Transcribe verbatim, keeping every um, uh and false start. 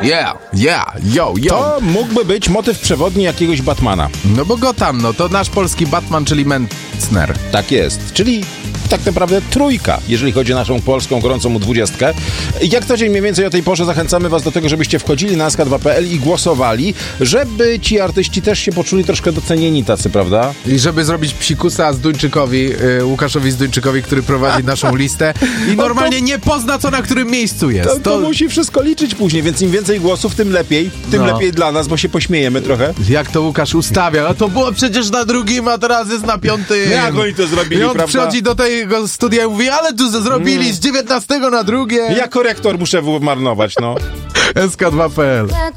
Yeah, yeah, yo, yo. To mógłby być motyw przewodni jakiegoś Batmana. No bo Gotham, no to nasz polski Batman, czyli Metzner. Tak jest, czyli tak naprawdę trójka, jeżeli chodzi o naszą polską gorącą dwudziestkę. Jak co dzień mniej więcej o tej porze zachęcamy was do tego, żebyście wchodzili na S K dwa kropka P L i głosowali, żeby ci artyści też się poczuli troszkę docenieni tacy, prawda? I żeby zrobić psikusa Zduńczykowi, y, Łukaszowi Zduńczykowi, który prowadzi naszą listę i normalnie nie pozna, co na którym miejscu jest. To, to musi wszystko liczyć później, więc im więcej głosów, tym lepiej. Tym No. lepiej dla nas, bo się pośmiejemy trochę. Jak to Łukasz ustawia? A to było przecież na drugim, a teraz jest na piątym. Jak oni to zrobili, I on prawda? przychodzi do tego studia i mówi, ale tu zrobili z dziewiętnastego na drugie. Ja korektor muszę wymarnować, no. S K dwa kropka P L